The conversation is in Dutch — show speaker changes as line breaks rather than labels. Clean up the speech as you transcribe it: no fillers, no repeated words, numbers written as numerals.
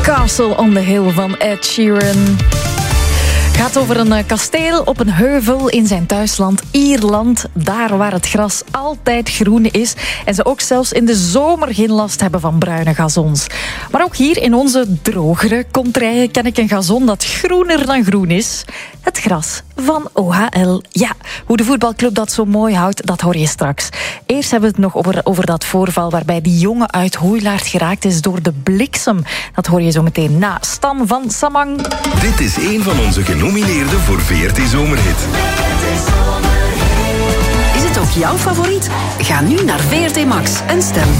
Castle on the Hill van Ed Sheeran. Gaat over een kasteel op een heuvel in zijn thuisland Ierland. Daar waar het gras altijd groen is. En ze ook zelfs in de zomer geen last hebben van bruine gazons. Maar ook hier in onze drogere kontrijen ken ik een gazon dat groener dan groen is. Het gras van OHL. Ja, hoe de voetbalclub dat zo mooi houdt, dat hoor je straks. Eerst hebben we het nog over dat voorval waarbij die jongen uit Hoeilaard geraakt is door de bliksem. Dat hoor je zo meteen na Stan van Samang.
Dit is een van onze genomineerden voor VRT Zomerhit.
Is het ook jouw favoriet? Ga nu naar VRT Max en stem